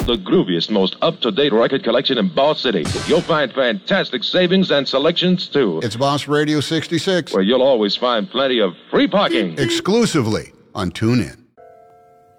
The grooviest, most up-to-date record collection in Boss City. You'll find fantastic savings and selections, too. It's Boss Radio 66. Where you'll always find plenty of free parking. Exclusively on TuneIn.